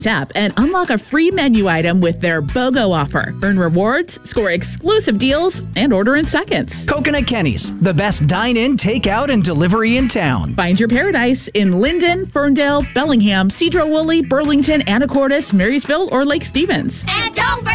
app and unlock a free menu item with their BOGO offer. Earn rewards, score exclusive deals, and order in seconds. Coconut Kenny's, the best dine-in, takeout, and delivery in town. Find your paradise in Linden, Ferndale, Bellingham, Cedro-Woolley, Burlington, Anacortes, Marysville, or Lake Stevens. And don't